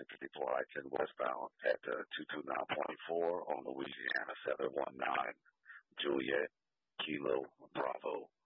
1054 I-10 westbound at 229.4 on Louisiana 719 Juliet Kilo Bravo.